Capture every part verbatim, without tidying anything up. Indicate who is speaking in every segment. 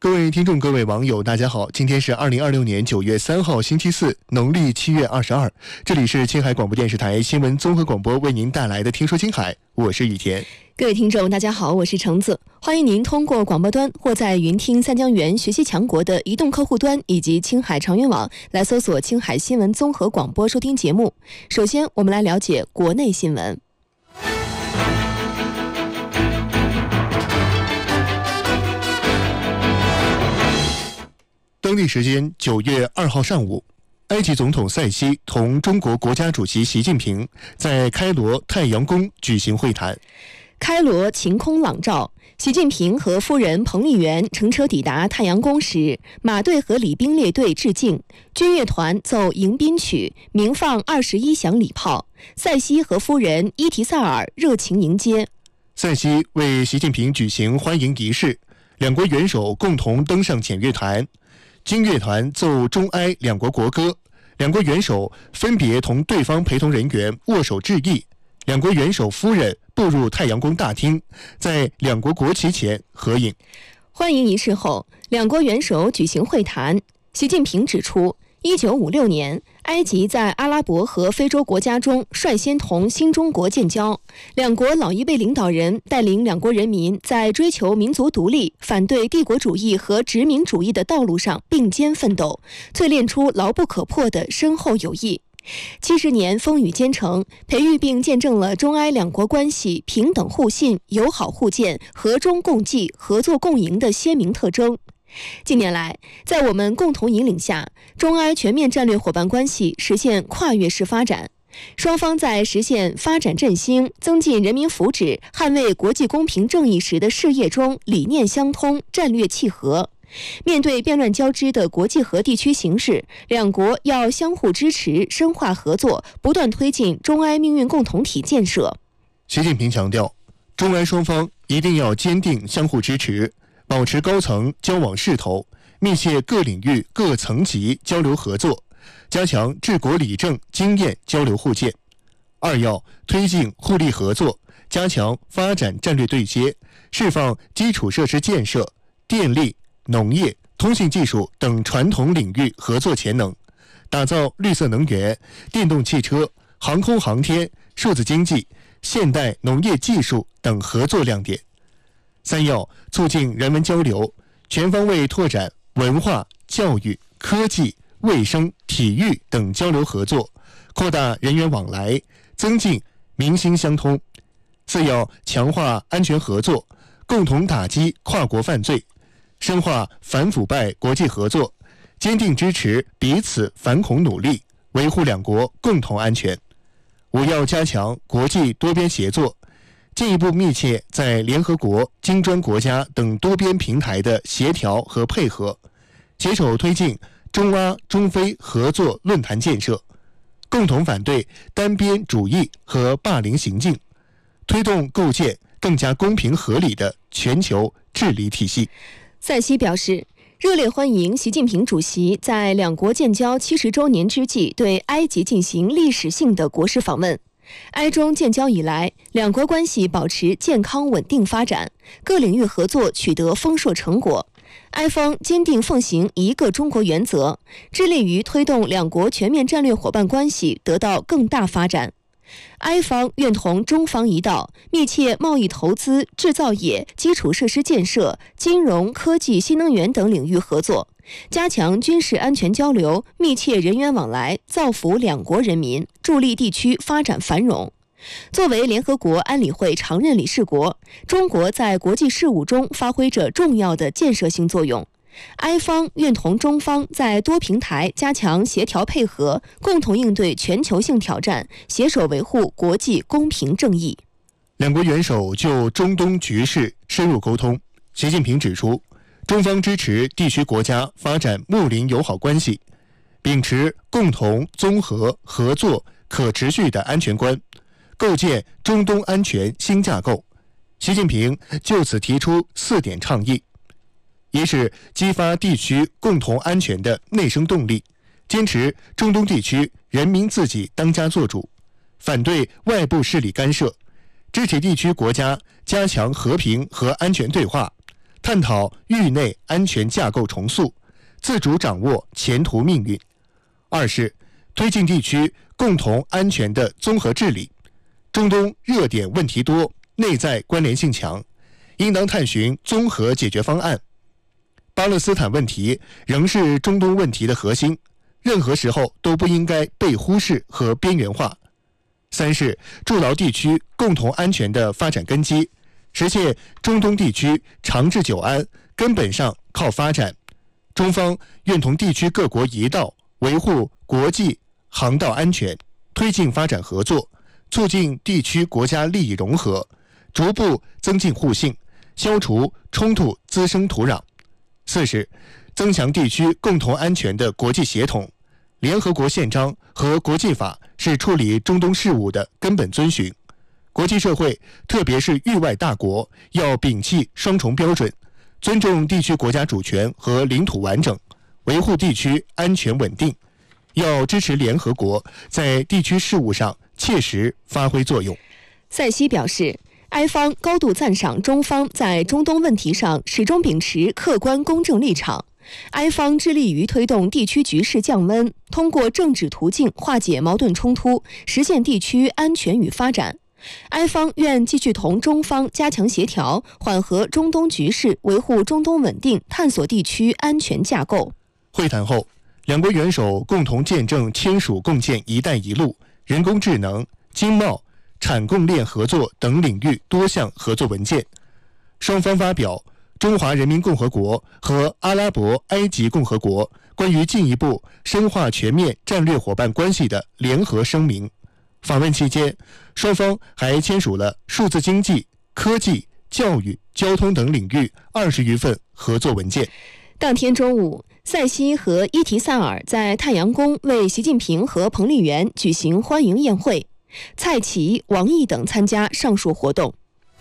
Speaker 1: 各位听众，各位网友，大家好，今天是二零二六年九月三号，星期四，农历七月二十二。这里是青海广播电视台新闻综合广播为您带来的《听说青海》，我是雨田。
Speaker 2: 各位听众，大家好，我是橙子，欢迎您通过广播端或在云听三江源学习强国的移动客户端以及青海长云网来搜索青海新闻综合广播收听节目。首先，我们来了解国内新闻。
Speaker 1: 当地时间九月二号上午，埃及总统塞西同中国国家主席习近平在开罗太阳宫举行会谈。
Speaker 2: 开罗晴空朗照，习近平和夫人彭丽媛乘车抵达太阳宫时，马队和礼兵列队致敬，军乐团奏迎宾曲，鸣放二十一响礼炮，塞西和夫人伊提萨尔热情迎接。
Speaker 1: 塞西为习近平举行欢迎仪式，两国元首共同登上检乐团，军乐团奏中埃两国国歌，两国元首分别同对方陪同人员握手致意，两国元首夫人步入太阳宫大厅，在两国国旗前合影。
Speaker 2: 欢迎仪式后，两国元首举行会谈。习近平指出，一九五六年，埃及在阿拉伯和非洲国家中率先同新中国建交，两国老一辈领导人带领两国人民在追求民族独立、反对帝国主义和殖民主义的道路上并肩奋斗，淬炼出牢不可破的深厚友谊。七十年风雨兼程，培育并见证了中埃两国关系平等互信、友好互鉴、和衷共济、合作共赢的鲜明特征。近年来，在我们共同引领下，中埃全面战略伙伴关系实现跨越式发展。双方在实现发展振兴、增进人民福祉、捍卫国际公平正义时的事业中理念相通、战略契合。面对变乱交织的国际和地区形势，两国要相互支持、深化合作，不断推进中埃命运共同体建设。
Speaker 1: 习近平强调，中埃双方一定要坚定相互支持，保持高层交往势头，密切各领域各层级交流合作，加强治国理政经验交流互鉴。二要推进互利合作，加强发展战略对接，释放基础设施建设、电力、农业、通信技术等传统领域合作潜能，打造绿色能源、电动汽车、航空航天、数字经济、现代农业技术等合作亮点。三要促进人文交流，全方位拓展文化、教育、科技、卫生、体育等交流合作，扩大人员往来，增进民心相通。四要强化安全合作，共同打击跨国犯罪，深化反腐败国际合作，坚定支持彼此反恐努力，维护两国共同安全。五要加强国际多边协作，进一步密切在联合国、金砖国家等多边平台的协调和配合，携手推进中阿、中非合作论坛建设，共同反对单边主义和霸凌行径，推动构建更加公平合理的全球治理体系。
Speaker 2: 塞西表示，热烈欢迎习近平主席在两国建交七十周年之际对埃及进行历史性的国事访问。埃中建交以来，两国关系保持健康稳定发展，各领域合作取得丰硕成果。埃方坚定奉行一个中国原则，致力于推动两国全面战略伙伴关系得到更大发展。埃方愿同中方一道，密切贸易投资、制造业、基础设施建设、金融、科技、新能源等领域合作，加强军事安全交流，密切人员往来，造福两国人民，助力地区发展繁荣。作为联合国安理会常任理事国，中国在国际事务中发挥着重要的建设性作用。埃方愿同中方在多平台加强协调配合，共同应对全球性挑战，携手维护国际公平正义。
Speaker 1: 两国元首就中东局势深入沟通。习近平指出，中方支持地区国家发展睦邻友好关系，秉持共同、综合、合作、可持续的安全观，构建中东安全新架构。习近平就此提出四点倡议：一是激发地区共同安全的内生动力，坚持中东地区人民自己当家作主，反对外部势力干涉，支持地区国家加强和平和安全对话， 探讨域内安全架构重塑，自主掌握前途命运。二是推进地区共同安全的综合治理。中东热点问题多，内在关联性强，应当探寻综合解决方案。巴勒斯坦问题仍是中东问题的核心，任何时候都不应该被忽视和边缘化。三是筑牢地区共同安全的发展根基，实现中东地区长治久安，根本上靠发展。中方愿同地区各国一道，维护国际航道安全，推进发展合作，促进地区国家利益融合，逐步增进互信，消除冲突滋生土壤。四是增强地区共同安全的国际协同。联合国宪章和国际法是处理中东事务的根本遵循。国际社会，特别是域外大国，要摒弃双重标准，尊重地区国家主权和领土完整，维护地区安全稳定。要支持联合国在地区事务上切实发挥作用。
Speaker 2: 塞西表示，埃方高度赞赏中方在中东问题上始终秉持客观公正立场。埃方致力于推动地区局势降温，通过政治途径化解矛盾冲突，实现地区安全与发展。埃方愿继续同中方加强协调，缓和中东局势，维护中东稳定，探索地区安全架构。
Speaker 1: 会谈后，两国元首共同见证签署共建“一带一路”、人工智能、经贸、产供链合作等领域多项合作文件。双方发表中华人民共和国和阿拉伯埃及共和国关于进一步深化全面战略伙伴关系的联合声明。访问期间，双方还签署了数字经济、科技、教育、交通等领域二十余份合作文件。
Speaker 2: 当天中午，塞西和伊提萨尔在太阳宫为习近平和彭丽媛举行欢迎宴会，蔡奇、王毅等参加上述活动。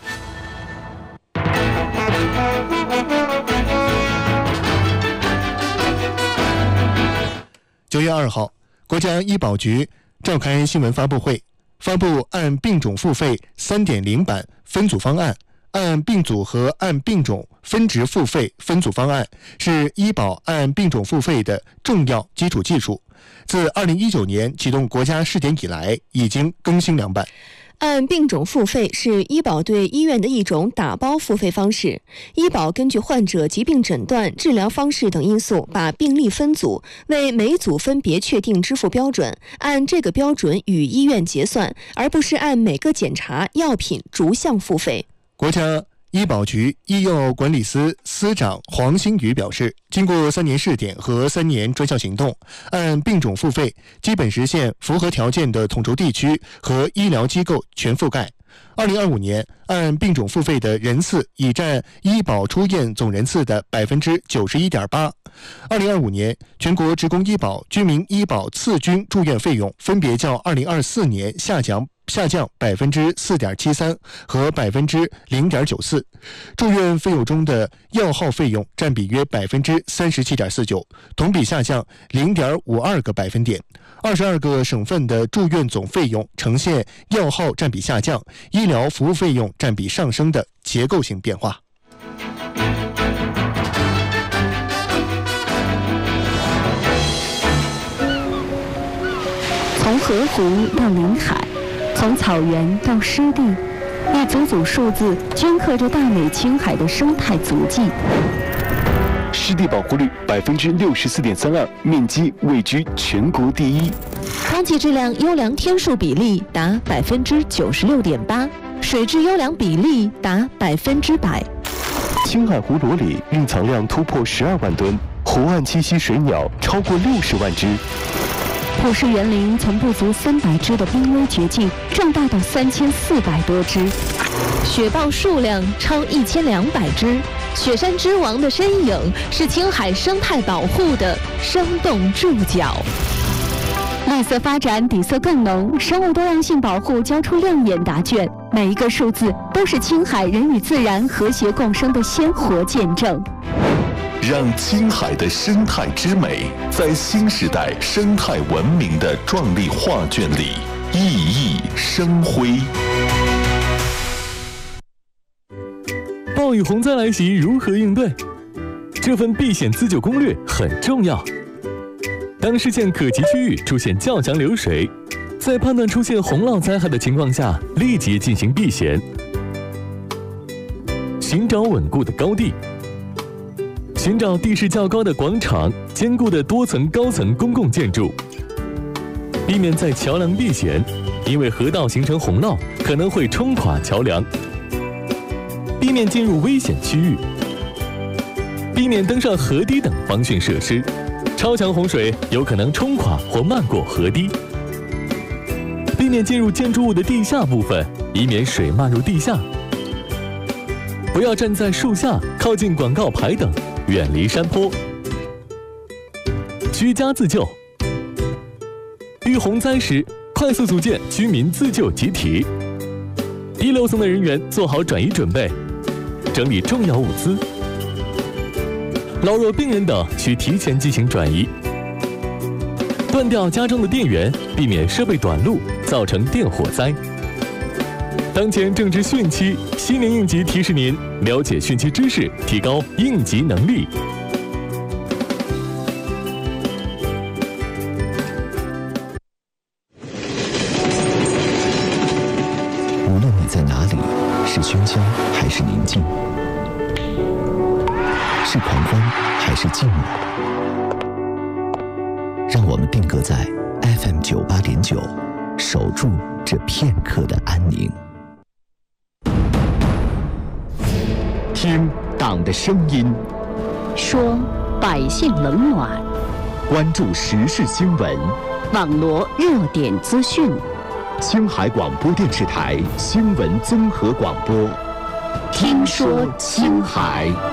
Speaker 1: 九月二号，国家医保局召开新闻发布会，发布按病种付费 三点零 版分组方案。按病组和按病种分值付费分组方案是医保按病种付费的重要基础技术。自二零一九年启动国家试点以来，已经更新两版。
Speaker 2: 按病种付费是医保对医院的一种打包付费方式。医保根据患者疾病诊断、治疗方式等因素，把病例分组，为每组分别确定支付标准，按这个标准与医院结算，而不是按每个检查、药品逐项付费。
Speaker 1: 国家医保局医药管理司司长黄新宇表示，经过三年试点和三年专项行动，按病种付费基本实现符合条件的统筹地区和医疗机构全覆盖。二零二五年，按病种付费的人次已占医保出院总人次的 百分之九十一点八。二零二五年，全国职工医保、居民医保次均住院费用分别较二零二四年下降下降 百分之四点七三 和 百分之零点九四， 住院费用中的药耗费用占比约 百分之三十七点四九， 同比下降 零点五二个百分点。二十二个省份的住院总费用呈现药耗占比下降、医疗服务费用占比上升的结构性变化。
Speaker 3: 从河湖到临海，从草原到湿地，一组组数字镌刻着大美青海的生态足迹。
Speaker 4: 湿地保护率百分之六十四点三二，面积位居全国第一。
Speaker 3: 空气质量优良天数比例达百分之九十六点八，水质优良比例达百分之百。
Speaker 4: 青海湖裸里蕴藏量突破十二万吨，湖岸栖息水鸟超过六十万只。
Speaker 3: 普氏园林从不足三百只的濒危绝境壮大到三千四百多只，雪豹数量超一千两百只。雪山之王的身影是青海生态保护的生动注脚。绿色发展底色更浓，生物多样性保护交出亮眼答卷，每一个数字都是青海人与自然和谐共生的鲜活见证。
Speaker 5: 让青海的生态之美在新时代生态文明的壮丽画卷里熠熠生辉。
Speaker 4: 抱
Speaker 6: 遇洪灾来袭如何应对？这份避险自救攻略很重要。当视线可及区域出现较强流水，在判断出现洪涝灾害的情况下，立即进行避险。寻找稳固的高地，寻找地势较高的广场、坚固的多层高层公共建筑，避免在桥梁避险，因为河道形成洪涝可能会冲垮桥梁。避免进入危险区域，避免登上河堤等防汛设施，超强洪水有可能冲垮或漫过河堤。避免进入建筑物的地下部分，以免水漫入地下。不要站在树下、靠近广告牌等，远离山坡。居家自救，遇洪灾时，快速组建居民自救集体。低楼层的人员做好转移准备，整理重要物资。老弱病人等需提前进行转移。断掉家中的电源，避免设备短路造成电火灾。当前正值汛期，新年应急提示您了解汛期知识，提高应急能力。
Speaker 7: 无论你在哪里，是喧嚣还是宁静，是狂欢还是静默，让我们定格在 F M 九八点九，守住这片刻的安宁。听党的声音，
Speaker 3: 说百姓冷暖，
Speaker 7: 关注时事新闻，
Speaker 3: 网罗热点资讯。
Speaker 7: 青海广播电视台新闻综合广播，
Speaker 3: 听说青海。